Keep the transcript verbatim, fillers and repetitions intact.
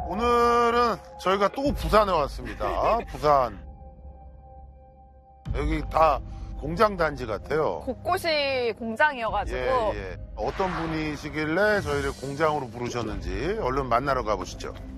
오늘은 저희가 또 부산에 왔습니다. 부산. 여기 다 공장 단지 같아요. 곳곳이 공장이어가지고. 예, 예. 어떤 분이시길래 저희를 공장으로 부르셨는지 얼른 만나러 가보시죠.